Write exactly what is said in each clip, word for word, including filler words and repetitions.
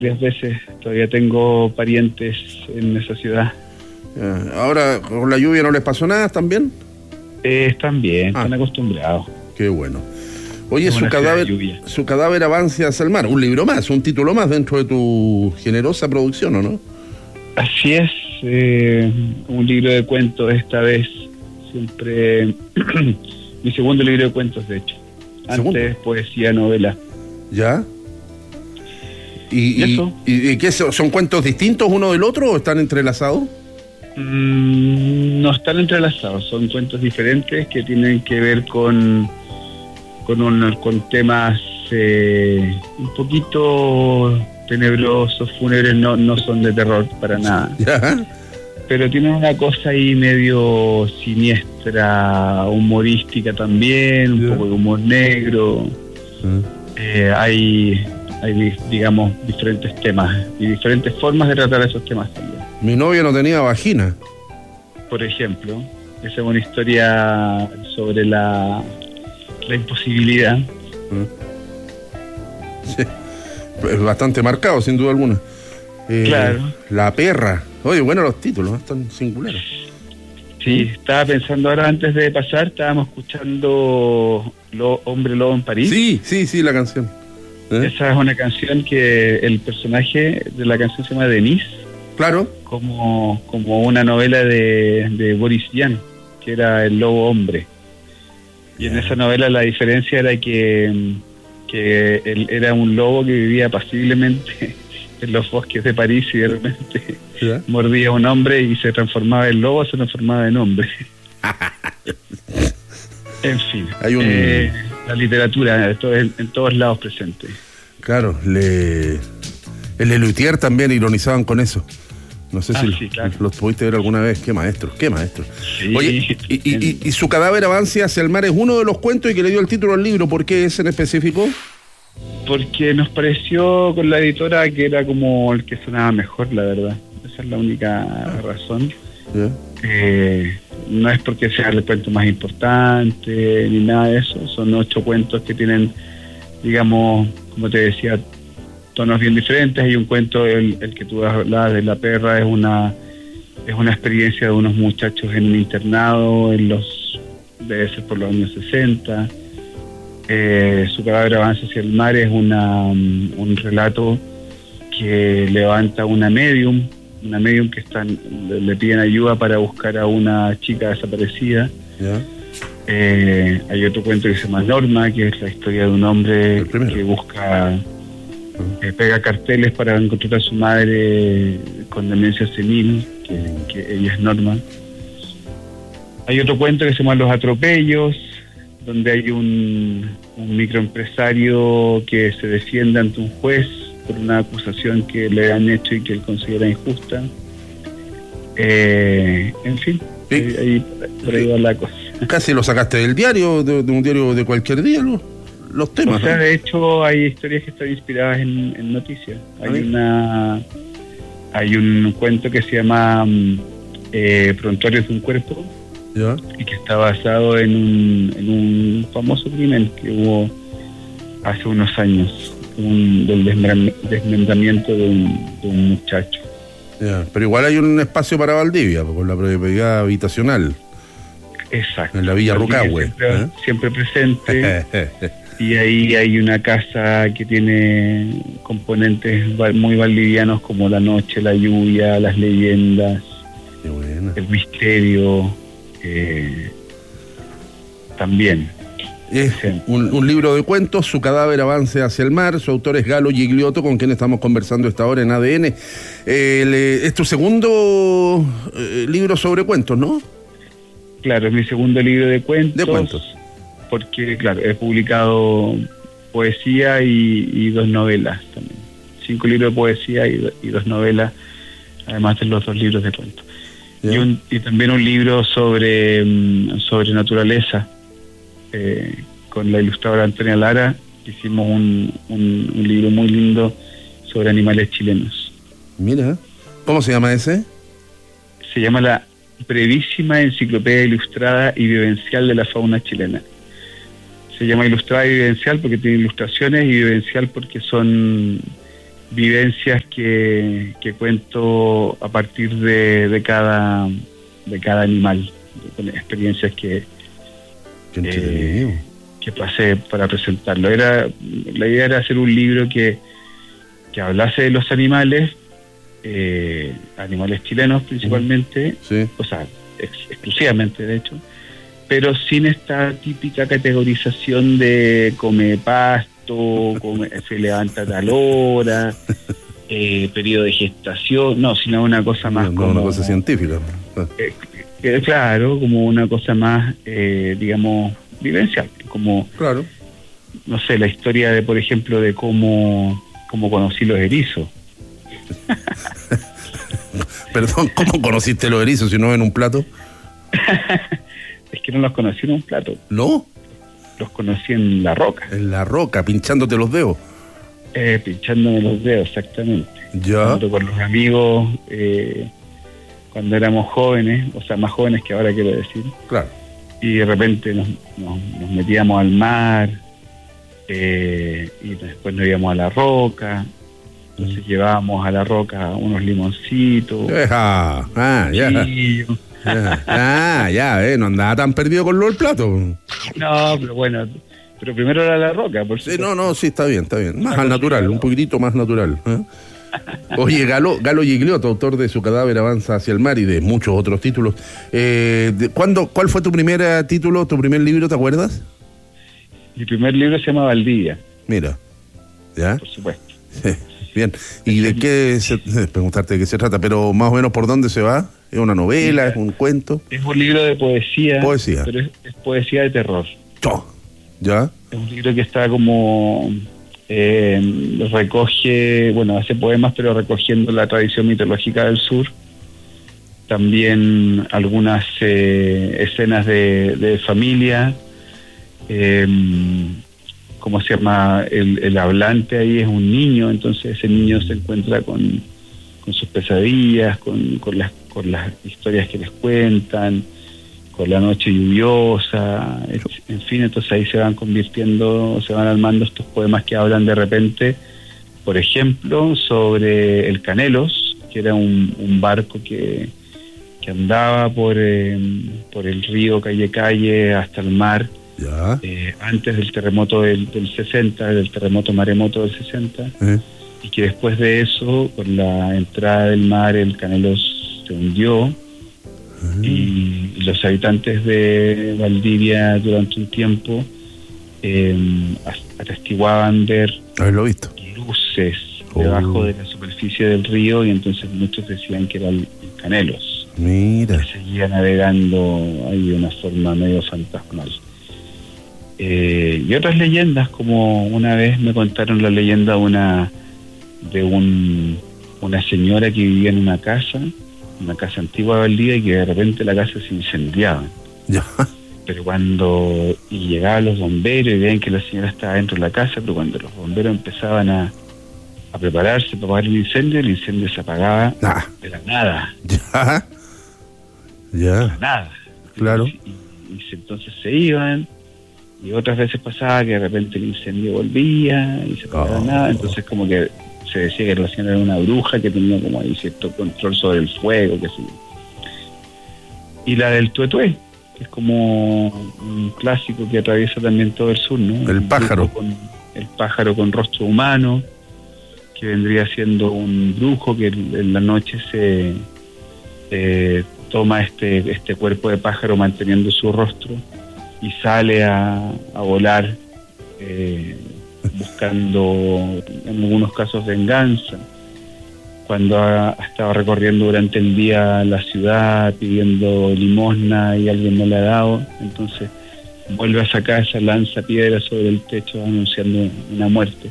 varias veces, todavía tengo parientes en esa ciudad. Ya. Ahora, ¿con la lluvia no les pasó nada también? Eh, están bien, ah. están acostumbrados. Qué bueno. Oye, su cadáver, su cadáver avanza hacia el mar. Un libro más, un título más dentro de tu generosa producción, ¿o no? Así es, eh, un libro de cuentos esta vez. Siempre mi segundo libro de cuentos, de hecho. Antes ¿Segundo? Poesía, novela. ¿Ya? ¿Y, ¿Y, eso? y, y qué son, son cuentos distintos uno del otro o están entrelazados? Mm, no están entrelazados, son cuentos diferentes que tienen que ver con con, un, con temas eh, un poquito tenebrosos, fúnebres, no, no son de terror para nada. ¿Ya? Pero tienen una cosa ahí medio siniestra, humorística también, un ¿Ya? poco de humor negro. ¿Mm? Eh, hay, hay, digamos, diferentes temas y diferentes formas de tratar esos temas también. Mi novia no tenía vagina. Por ejemplo, esa es una historia sobre la, la imposibilidad. ¿Mm? Sí, es bastante marcado, sin duda alguna. Eh, claro. La perra. Oye, bueno, los títulos, ¿no? Están singulares. Sí, estaba pensando ahora antes de pasar, estábamos escuchando Lo, Hombre Lobo en París. Sí, sí, sí, la canción. ¿Eh? Esa es una canción que el personaje de la canción se llama Denise. Claro. Como, como una novela de, de Boris Vian, que era El Lobo Hombre. Y yeah. en esa novela la diferencia era que, que él era un lobo que vivía apaciblemente en los bosques de París y de repente ¿Ya? mordía a un hombre y se transformaba en lobo, se transformaba en hombre. En fin, Hay un... eh, la literatura en, en todos lados presente. Claro, le... el Lelutier también ironizaban con eso. No sé ah, si sí, los, claro. los pudiste ver alguna vez. Qué maestro, qué maestro. Sí, Oye, y, y, y, y Su cadáver avanza hacia el mar es uno de los cuentos y que le dio el título al libro. ¿Por qué ese en específico? Porque nos pareció con la editora que era como el que sonaba mejor, la verdad. Esa es la única ah. razón. ¿Yeah? Eh, no es porque sea el cuento más importante ni nada de eso. Son ocho cuentos que tienen, digamos, como te decía, tonos bien diferentes. Hay un cuento, el, el que tú hablabas de la perra, es una es una experiencia de unos muchachos en un internado en los debe ser por los años sesenta. Eh, Su cadáver avanza hacia el mar es una um, un relato que levanta una medium, una medium que están le, le piden ayuda para buscar a una chica desaparecida. ¿Ya? Eh, hay otro cuento que se llama Norma, que es la historia de un hombre que busca eh, pega carteles para encontrar a su madre con demencia senil, que, que ella es Norma. Hay otro cuento que se llama Los Atropellos, donde hay un, un microempresario que se defiende ante un juez por una acusación que le han hecho y que él considera injusta. Eh, en fin, sí. ahí, ahí por ahí va la cosa. Casi lo sacaste del diario, de, de un diario de cualquier día, ¿no? Los temas. O sea, ¿no? de hecho hay historias que están inspiradas en, en noticias. Hay ¿Ah, una hay un cuento que se llama eh, Prontuarios de un cuerpo. ¿Ya? Y que está basado en un, en un famoso crimen que hubo hace unos años, un, del desmembramiento de un, de un muchacho. Ya, pero igual hay un espacio para Valdivia, por la propiedad habitacional. Exacto. En la Villa Rucahue. Siempre, ¿eh? siempre presente. Y ahí hay una casa que tiene componentes muy valdivianos como la noche, la lluvia, las leyendas, Qué buena. el misterio. Eh, también es sí. un, un libro de cuentos, Su cadáver avance hacia el mar. Su autor es Galo Gigliotto, con quien estamos conversando esta hora en A D N. Eh, le, es tu segundo eh, libro sobre cuentos, ¿no? Claro, es mi segundo libro de cuentos. De cuentos. Porque, claro, he publicado poesía y, y dos novelas también. Cinco libros de poesía y, y dos novelas, además de los dos libros de cuentos. Y, un, y también un libro sobre, sobre naturaleza, eh, con la ilustradora Antonia Lara. Hicimos un, un, un libro muy lindo sobre animales chilenos. Mira, ¿cómo se llama ese? Se llama La brevísima enciclopedia ilustrada y vivencial de la fauna chilena. Se llama ilustrada y vivencial porque tiene ilustraciones, y vivencial porque son vivencias que, que cuento a partir de, de cada de cada animal, con experiencias que eh, que pasé para presentarlo. Era la idea era hacer un libro que, que hablase de los animales, eh, animales chilenos principalmente, sí. O sea, ex, exclusivamente de hecho, pero sin esta típica categorización de come pasto, come, se levanta a tal hora, eh, periodo de gestación, no, sino una cosa más no, como... una cosa científica. Eh, eh, claro, como una cosa más, eh, digamos, vivencial, como, claro. No sé, la historia de, por ejemplo, de cómo, cómo conocí los erizos. Perdón, ¿cómo conociste los erizos si no en un plato? Es que no los conocí en un plato. ¿No? Los conocí en la roca. En la roca, pinchándote los dedos. Eh, pinchándome los dedos, exactamente. Ya. Junto con los amigos, eh, cuando éramos jóvenes, o sea, más jóvenes que ahora quiero decir. Claro. Y de repente nos, nos, nos metíamos al mar, eh, y después nos íbamos a la roca. Entonces mm. llevábamos a la roca unos limoncitos. Ah, ah ya. ya. Ah, ya, eh, no andaba tan perdido con lo del plato. No, pero bueno, pero primero era la roca, por sí, no, no, sí, está bien, está bien. Más al natural, un poquitito más natural. ¿eh? Oye, Galo, Galo Gigliotto, autor de Su cadáver avanza hacia el mar y de muchos otros títulos. Eh, de, ¿cuándo, ¿Cuál fue tu primer título, tu primer libro, te acuerdas? Mi primer libro se llama Valdivia. Mira, ¿ya? Por supuesto. Bien, ¿y de qué se, preguntarte de qué se trata, pero más o menos por dónde se va? ¿Es una novela, es un cuento? Es un libro de poesía, poesía. pero es, es poesía de terror. Oh, ¿ya? Es un libro que está como... Eh, recoge, bueno, hace poemas, pero recogiendo la tradición mitológica del sur. También algunas eh, escenas de, de familia. Eh, ¿Cómo se llama? El, el hablante ahí es un niño, entonces ese niño se encuentra con, con sus pesadillas, con, con, las, con las historias que les cuentan, con la noche lluviosa, en fin, entonces ahí se van convirtiendo, se van armando estos poemas que hablan de repente, por ejemplo, sobre el Canelos, que era un, un barco que, que andaba por, eh, por el río Calle Calle hasta el mar, ya. Eh, antes del terremoto del, del sesenta, del terremoto maremoto del sesenta, ¿Eh? Y que después de eso, con la entrada del mar, el Canelos se hundió. Y los habitantes de Valdivia durante un tiempo eh, atestiguaban ver haberlo visto luces oh. debajo de la superficie del río, y entonces muchos decían que era el, el Canelos. Mira. Que seguía navegando ahí de una forma medio fantasmal. Eh, y otras leyendas, como una vez me contaron la leyenda de una de un, una señora que vivía en una casa una casa antigua de Valdivia, y que de repente la casa se incendiaba. Ya. Pero cuando y llegaban los bomberos y veían que la señora estaba dentro de la casa, pero cuando los bomberos empezaban a, a prepararse para apagar el incendio, el incendio se apagaba ah. de la nada. Ya. Ya. De la nada. Claro. Y, y, y entonces se iban, y otras veces pasaba que de repente el incendio volvía y se apagaba oh. nada, entonces como que se decía que la señora era una bruja que tenía como ahí cierto control sobre el fuego, qué sé yo. Y la del tuetué, que es como un clásico que atraviesa también todo el sur, ¿no? El pájaro. Con, el pájaro con rostro humano, que vendría siendo un brujo que en la noche se eh, toma este, este cuerpo de pájaro manteniendo su rostro y sale a, a volar, eh, buscando en algunos casos venganza, cuando ha, ha estado recorriendo durante el día la ciudad pidiendo limosna y alguien no le ha dado, entonces vuelve a sacar esa lanza piedra sobre el techo anunciando una muerte.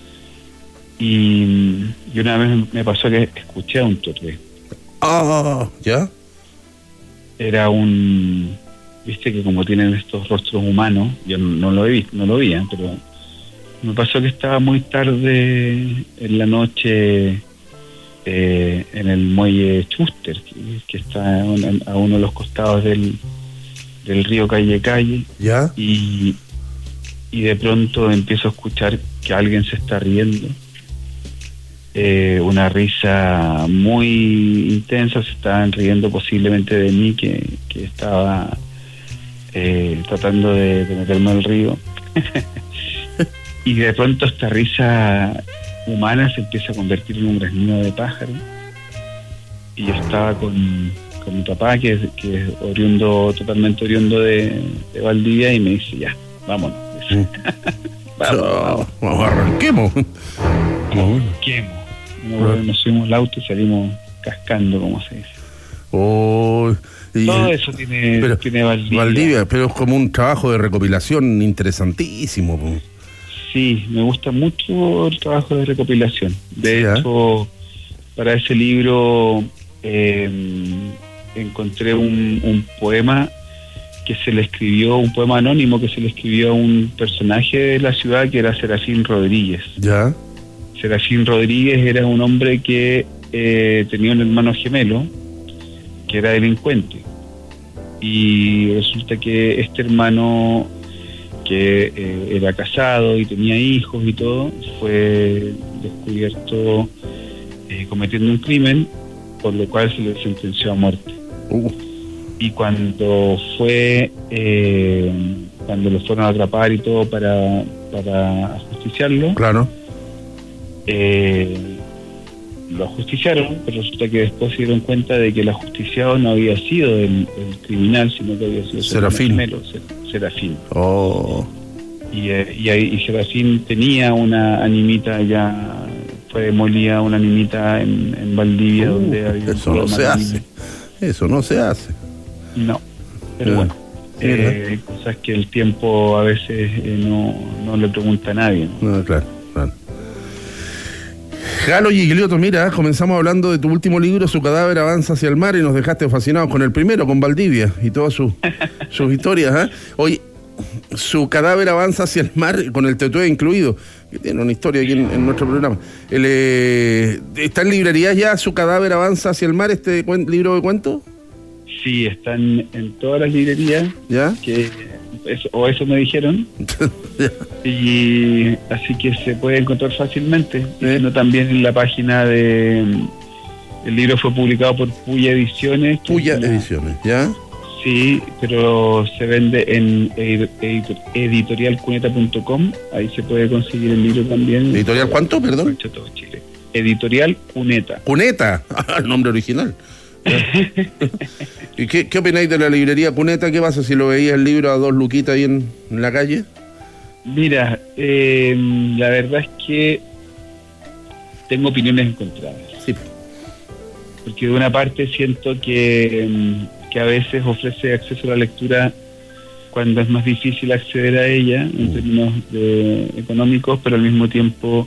Y, y una vez me pasó que escuché a un tuetué. Ah, ¿ya? Era un, viste que como tienen estos rostros humanos, yo no, no lo vi, no lo vi, ¿eh? Pero me pasó que estaba muy tarde en la noche eh, en el muelle Schuster, que, que está a uno de los costados del, del río Calle Calle. ¿Ya? Y, y de pronto empiezo a escuchar que alguien se está riendo. eh, una risa muy intensa, se estaban riendo posiblemente de mí, que, que estaba eh, tratando de, de meterme al río. Y de pronto esta risa humana se empieza a convertir en un graznido de pájaro. Y yo estaba con, con mi papá, que es, que es oriundo, totalmente oriundo de, de Valdivia, y me dice, ya, vámonos. Mm. vamos, vamos. Vamos, arranquemos. Arranquemos. Nos, nos subimos al auto y salimos cascando, como se dice. Oh, y Todo el, eso tiene, pero, tiene Valdivia. Valdivia, pero es como un trabajo de recopilación interesantísimo. Po. Sí, me gusta mucho el trabajo de recopilación. De Sí, hecho, ¿eh? Para ese libro eh, encontré un, un poema que se le escribió, un poema anónimo que se le escribió a un personaje de la ciudad que era Serafín Rodríguez. Ya. Serafín Rodríguez era un hombre que eh, tenía un hermano gemelo que era delincuente, y resulta que este hermano, que eh, era casado y tenía hijos y todo, fue descubierto eh, cometiendo un crimen, por lo cual se le sentenció a muerte. Uh. Y cuando fue eh, cuando lo fueron a atrapar y todo para para ajusticiarlo, Claro. eh, lo ajusticiaron, pero resulta que después se dieron cuenta de que el ajusticiado no había sido el, el criminal, sino que había sido Serafín. gemelo, Serafín. Oh. Y, eh, y, ahí- y Serafín tenía una animita ya, fue demolida una animita en, en Valdivia, Uh, donde había eso un no se problema. hace. Eso no se hace. No, pero Ah, bueno, mira. eh, hay cosas que el tiempo a veces eh, no, no le pregunta a nadie, ¿no? No, claro, claro. Galo Giglioto, mira, comenzamos hablando de tu último libro, Su cadáver avanza hacia el mar, y nos dejaste fascinados con el primero, con Valdivia y todas sus sus historias. ¿eh? Hoy, Su cadáver avanza hacia el mar, con el Tetué incluido, que tiene una historia aquí en, en nuestro programa. El, eh, ¿Está en librerías ya Su cadáver avanza hacia el mar, este cuen- libro de cuentos? Sí, están en todas las librerías, ¿Ya? que eso, o eso me dijeron, y así que se puede encontrar fácilmente, Sí. sino también en la página de... El libro fue publicado por Puya Ediciones. que Puya es una- Ediciones, ¿ya? Sí, pero se vende en edi- editor- editorial cuneta punto com, ahí se puede conseguir el libro también. ¿Editorial cuánto, perdón? Hecho todo Chile. Editorial Cuneta. Cuneta, el nombre original. ¿Y qué, qué opináis de la librería Cuneta? ¿Qué pasa si lo veías el libro a dos luquitas ahí en, en la calle? Mira, eh, la verdad es que tengo opiniones encontradas. Sí. Porque de una parte siento que, mm, que a veces ofrece acceso a la lectura cuando es más difícil acceder a ella en Mm. términos de- económicos, pero al mismo tiempo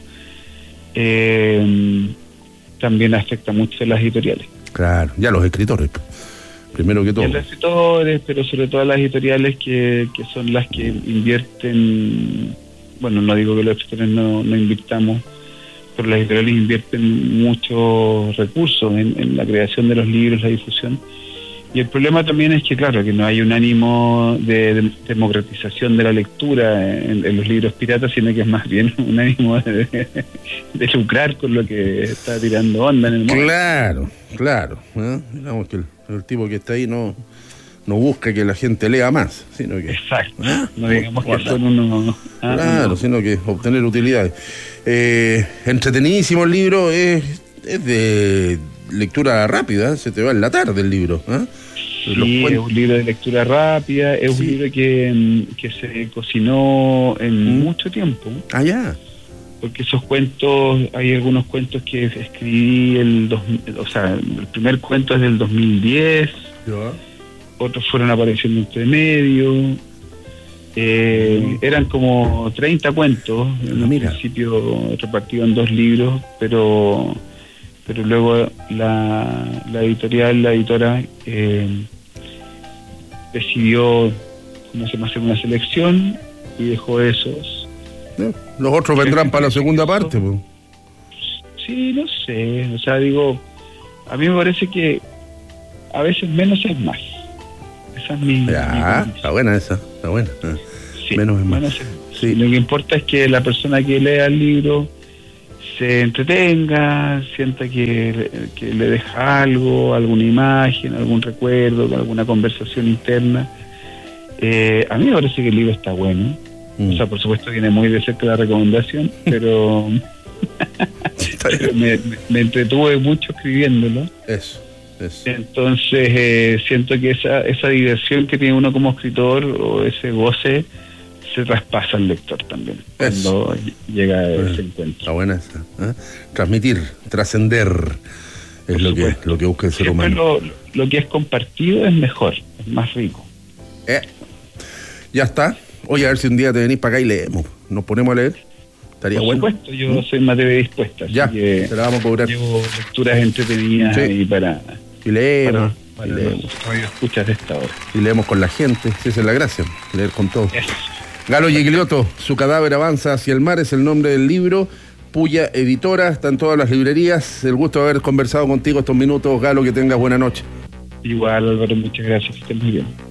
eh, también afecta mucho a las editoriales. Claro, ya los escritores, primero que Y todo. a los escritores, pero sobre todo a las editoriales que, que son las que invierten, bueno, no digo que los escritores no, no invirtamos, pero las editoriales invierten muchos recursos en, en la creación de los libros, la difusión. Y el problema también es que, claro, que no hay un ánimo de, de democratización de la lectura en, en los libros piratas, sino que es más bien un ánimo de, de, de lucrar con lo que está tirando onda en el mundo. Claro, claro. ¿eh? Digamos que el, el tipo que está ahí no, no busca que la gente lea más, sino que... Exacto. ¿Ah? No digamos que Guarda. son unos... ah, Claro, no. sino que obtener utilidades. Eh, entretenidísimo el libro, es, es de lectura rápida, se te va en la tarde el libro. ¿eh? Los Sí, cuen- es un libro de lectura rápida, es Sí. un libro que, mm, que se cocinó en Mm. mucho tiempo, Ah, ya. porque esos cuentos, hay algunos cuentos que escribí, el dos, o sea, el primer cuento es del dos mil diez, otros fueron apareciendo entre medio, eh, eran como treinta cuentos, en Ah, un mira. principio repartido en dos libros, pero pero luego la, la editorial, la editora, eh, decidió, ¿cómo se llama?, hacer una selección y dejó esos. ¿Eh? Los otros vendrán para la segunda parte. Pues. Sí, no sé, o sea, digo, a mí me parece que a veces menos es más. Esa es mi... Ya, mi- está buena esa, está buena. Ah. sí, menos es más. menos es más. Sí. Lo que importa es que la persona que lea el libro se entretenga, sienta que, que le deja algo, alguna imagen, algún recuerdo, alguna conversación interna. Eh, a mí me parece que el libro está bueno. Mm. O sea, por supuesto viene muy de cerca la recomendación, pero, pero me, me, me entretuve mucho escribiéndolo. Eso, eso. Entonces eh, siento que esa, esa diversión que tiene uno como escritor, o ese goce, se traspasa al lector también eso. Cuando llega a bueno, ese encuentro. Está buena esa, ¿eh? Transmitir, trascender es por lo que, lo que busca el ser Siempre humano. Lo, lo que es compartido es mejor, es más rico. Eh, ya está. Oye, a ver si un día te venís para acá y leemos. Nos ponemos a leer. Estaría Por bueno. Por supuesto, yo ¿Mm? soy más de dispuesta. Así ya, que te la vamos a cobrar. Llevo lecturas entretenidas sí. y para... Y leemos. Para, para y leemos. escuchas de esta hora. Y leemos con la gente. Sí, esa es la gracia. Leer con todo. Eso. Galo Giglioto, Su cadáver avanza hacia el mar, es el nombre del libro. Puya Editora, está en todas las librerías. El gusto de haber conversado contigo estos minutos, Galo, que tengas buena noche. Igual, Álvaro, muchas gracias, que estés muy bien.